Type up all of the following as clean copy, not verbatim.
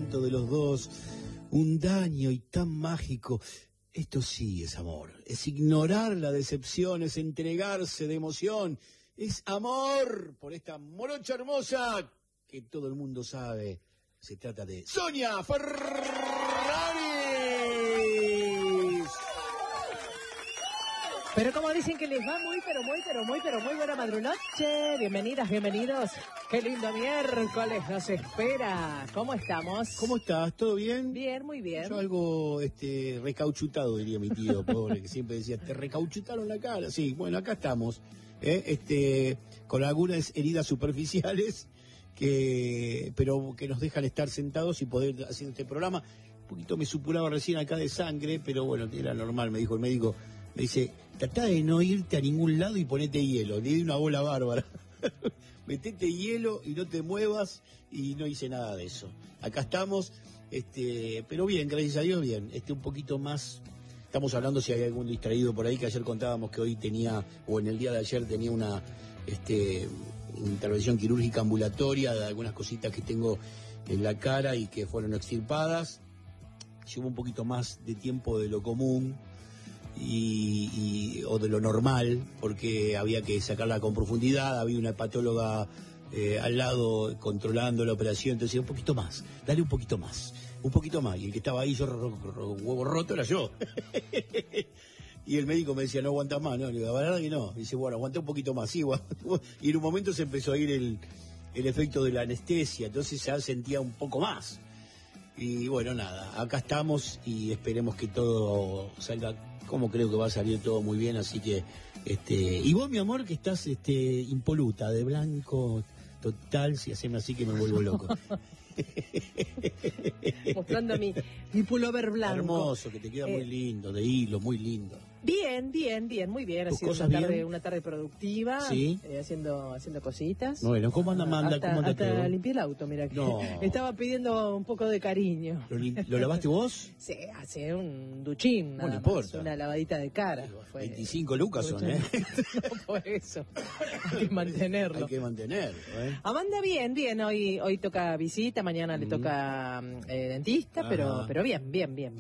secreto de los dos, un daño y tan mágico. Esto sí es amor, es ignorar la decepción, es entregarse de emoción, es amor por esta morocha hermosa que todo el mundo sabe. Se trata de Sonia Ferraris. Pero como dicen que les va muy buena madrunoche. Bienvenidas, bienvenidos. Qué lindo miércoles nos espera. ¿Cómo estamos? ¿Cómo estás? ¿Todo bien? Bien, muy bien. Yo algo recauchutado, diría mi tío, pobre, que siempre decía, te recauchutaron la cara. Sí, bueno, acá estamos, con algunas heridas superficiales, pero que nos dejan estar sentados y poder hacer este programa. Un poquito me supuraba recién acá de sangre, pero bueno, era normal, me dijo el médico. Me dice, tratá de no irte a ningún lado y ponete hielo. Le di una bola bárbara. Metete hielo y no te muevas, y no hice nada de eso. Acá estamos, pero bien, gracias a Dios, bien. Un poquito más, estamos hablando si hay algún distraído por ahí, que ayer contábamos que hoy tenía, o en el día de ayer tenía una intervención quirúrgica ambulatoria de algunas cositas que tengo en la cara y que fueron extirpadas. Llevo un poquito más de tiempo de lo común, o de lo normal, porque había que sacarla con profundidad, había una hepatóloga al lado controlando la operación, entonces un poquito más, dale un poquito más, y el que estaba ahí, huevo roto, era yo. Y el médico me decía, no aguantas más, no, le digo, la verdad que no, dice, bueno, aguanta un poquito más, sí, y en un momento se empezó a ir el efecto de la anestesia, entonces ya sentía un poco más. Y bueno, nada, acá estamos y esperemos que todo salga como creo que va a salir todo muy bien, así que, y vos, mi amor, que estás, impoluta, de blanco total, si haceme así que me vuelvo loco. Mostrando mi pullover blanco. Hermoso, que te queda muy lindo, de hilo, muy lindo. Bien, muy bien. Ha sido una tarde productiva, ¿sí? Haciendo cositas. Bueno, ¿cómo anda Amanda? Hasta limpié el auto, mira que no. Estaba pidiendo un poco de cariño. ¿Lo lavaste vos? Sí, hace un duchín, no importa. Más, una lavadita de cara. 25 lucas son, ¿eh? No, por eso. Hay que mantenerlo. Amanda, bien. Hoy toca visita, mañana le toca dentista, pero bien.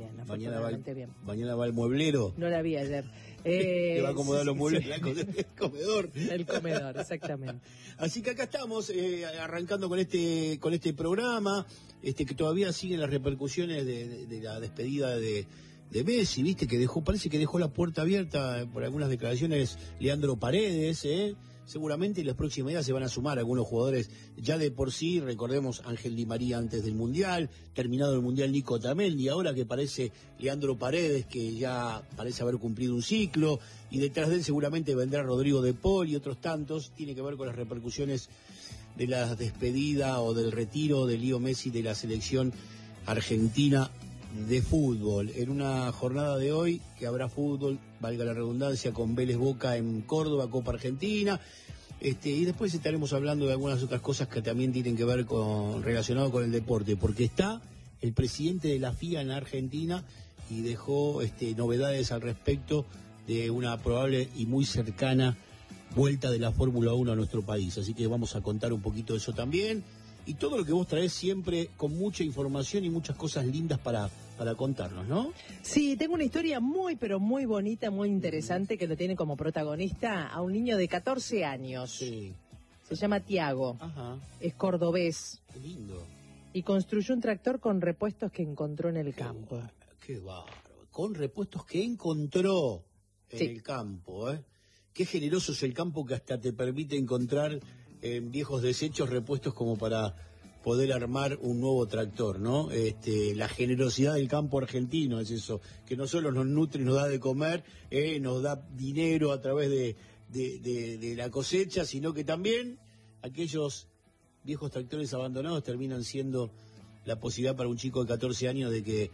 Mañana va el mueblero. No la vi ayer. Que va a acomodar los muebles del comedor. El comedor, exactamente. Así que acá estamos, arrancando con este programa, que todavía siguen las repercusiones de la despedida de Messi, viste, parece que dejó la puerta abierta por algunas declaraciones Leandro Paredes, Seguramente en las próximas días se van a sumar algunos jugadores ya de por sí, recordemos Ángel Di María antes del Mundial, terminado el Mundial Nico Otamendi, ahora que parece Leandro Paredes, que ya parece haber cumplido un ciclo, y detrás de él seguramente vendrá Rodrigo de Paul y otros tantos. Tiene que ver con las repercusiones de la despedida o del retiro de Leo Messi de la selección argentina de fútbol. En una jornada de hoy que habrá fútbol, valga la redundancia, con Vélez Boca en Córdoba, Copa Argentina, y después estaremos hablando de algunas otras cosas que también tienen que ver relacionado con el deporte, porque está el presidente de la FIA en Argentina y dejó novedades al respecto de una probable y muy cercana vuelta de la Fórmula 1 a nuestro país, así que vamos a contar un poquito de eso también. Y todo lo que vos traés siempre con mucha información y muchas cosas lindas para contarnos, ¿no? Sí, tengo una historia pero muy bonita, muy interesante, que lo tiene como protagonista a un niño de 14 años. Sí. Se llama Tiago. Ajá. Es cordobés. Qué lindo. Y construyó un tractor con repuestos que encontró en el campo. Qué bárbaro. Con repuestos que encontró en el campo, ¿eh? Qué generoso es el campo, que hasta te permite encontrar en viejos desechos repuestos como para poder armar un nuevo tractor, ¿no? La generosidad del campo argentino es eso, que no solo nos nutre y nos da de comer, nos da dinero a través de la cosecha, sino que también aquellos viejos tractores abandonados terminan siendo la posibilidad para un chico de 14 años de que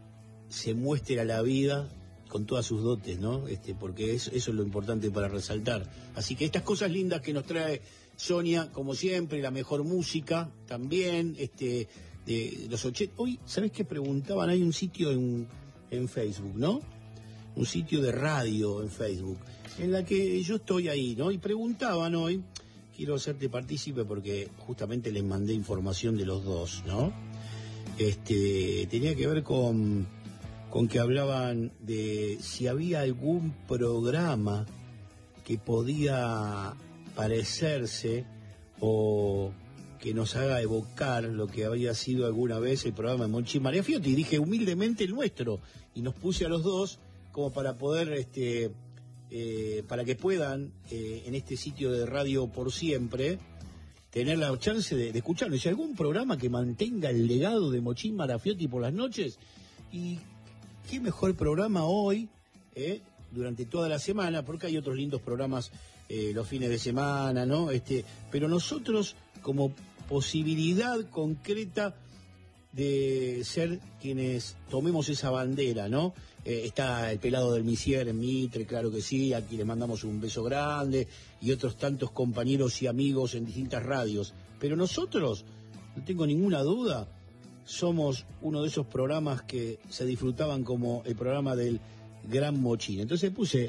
se muestre a la vida con todas sus dotes, ¿no? Porque eso es lo importante para resaltar. Así que estas cosas lindas que nos trae Sonia, como siempre, la mejor música también, de los 80. Hoy, ¿sabés qué preguntaban? Hay un sitio en Facebook, ¿no? Un sitio de radio en Facebook, en la que yo estoy ahí, ¿no? Y preguntaban hoy, quiero hacerte partícipe porque justamente les mandé información de los dos, ¿no? tenía que ver con que hablaban de si había algún programa que podía parecerse o que nos haga evocar lo que había sido alguna vez el programa de Monchi María Fiotti, y dije humildemente el nuestro, y nos puse a los dos como para poder, para que puedan, en este sitio de Radio por Siempre, tener la chance de escucharlo. Y si algún programa que mantenga el legado de Mochín Marafiotti por las noches, y qué mejor programa hoy, durante toda la semana, porque hay otros lindos programas los fines de semana, ¿no? Pero nosotros, como posibilidad concreta de ser quienes tomemos esa bandera, ¿no? Está el pelado del Misier en Mitre, claro que sí, aquí le mandamos un beso grande, y otros tantos compañeros y amigos en distintas radios. Pero nosotros, no tengo ninguna duda, somos uno de esos programas que se disfrutaban como el programa del Gran Mochín. Entonces puse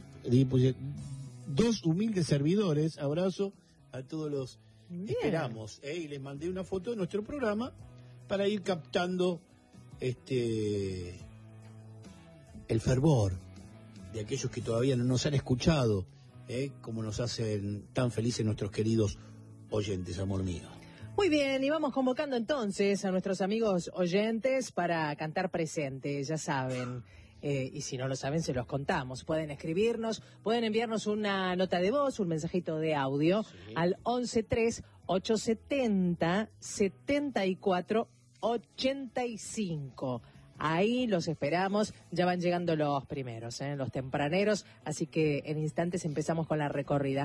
2 humildes servidores, abrazo a todos los esperamos, y les mandé una foto de nuestro programa para ir captando el fervor de aquellos que todavía no nos han escuchado, como nos hacen tan felices nuestros queridos oyentes, amor mío. Muy bien, y vamos convocando entonces a nuestros amigos oyentes para cantar presente, ya saben. Y si no lo saben, se los contamos. Pueden escribirnos, pueden enviarnos una nota de voz, un mensajito de audio, sí, al 113870-7485. Ahí los esperamos, ya van llegando los primeros, los tempraneros, así que en instantes empezamos con la recorrida.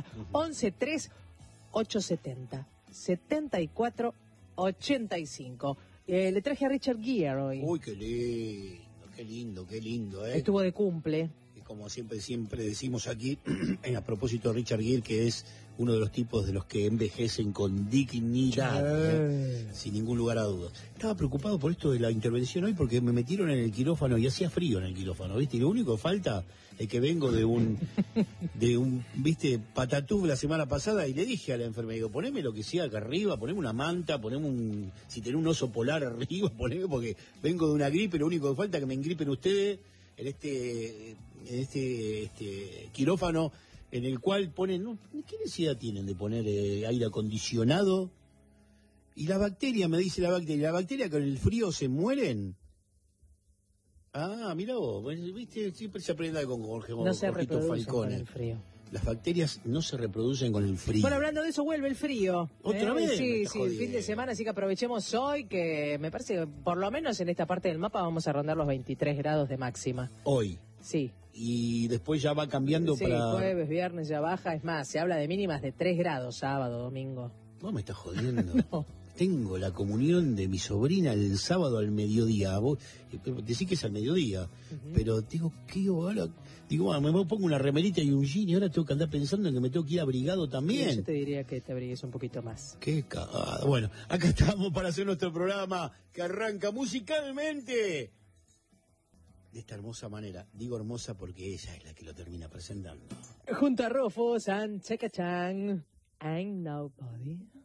113870-7485. Le traje a Richard Gere hoy. Uy, qué lindo, qué lindo, Estuvo de cumple. Y como siempre decimos aquí, a propósito de Richard Gere, que es uno de los tipos de los que envejecen con dignidad, sin ningún lugar a dudas. Estaba preocupado por esto de la intervención hoy porque me metieron en el quirófano y hacía frío en el quirófano, ¿viste? Y lo único que falta es que vengo de un ¿viste? Patatús la semana pasada, y le dije a la enfermera, digo, poneme lo que sea acá arriba, poneme una manta, poneme si tenés un oso polar arriba, poneme, porque vengo de una gripe, lo único que falta es que me engripen ustedes en este quirófano, en el cual ponen, ¿qué necesidad tienen de poner aire acondicionado? Y la bacteria, me dice la bacteria con el frío se mueren. Ah, mira vos, viste, siempre se aprende algo con Jorge, no se reproducen con el frío. Las bacterias no se reproducen con el frío. Bueno, hablando de eso, vuelve el frío. ¿Otra vez? Sí, el fin de semana, así que aprovechemos hoy, que me parece que por lo menos en esta parte del mapa vamos a rondar los 23 grados de máxima. Hoy. Sí. Y después ya va cambiando para... jueves, viernes ya baja, es más, se habla de mínimas de 3 grados, sábado, domingo. Vos me estás jodiendo. No. Tengo la comunión de mi sobrina el sábado al mediodía. Vos decís que es al mediodía, pero digo, ¿qué hora? Digo, bueno, me pongo una remerita y un jean y ahora tengo que andar pensando en que me tengo que ir abrigado también. Sí, yo te diría que te abrigues un poquito más. Qué cagada. Bueno, acá estamos para hacer nuestro programa que arranca musicalmente de esta hermosa manera. Digo hermosa porque ella es la que lo termina presentando. Junto a Rufus and Chaka Chan, I'm Nobody.